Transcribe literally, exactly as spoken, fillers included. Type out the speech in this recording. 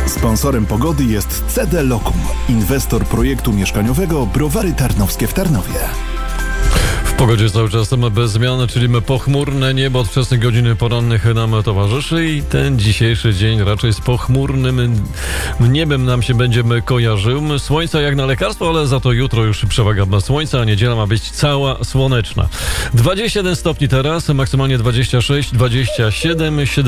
Sponsorem pogody jest C D Lokum, inwestor projektu mieszkaniowego Browary Tarnowskie w Tarnowie. W pogodzie cały czas bez zmian, czyli pochmurne niebo od wczesnych godzin porannych nam towarzyszy i ten dzisiejszy dzień raczej z pochmurnym niebem nam się będzie kojarzył. Słońca jak na lekarstwo, ale za to jutro już przewaga słońca, a niedziela ma być cała słoneczna. dwadzieścia jeden stopni teraz, maksymalnie dwadzieścia sześć, dwadzieścia siedem,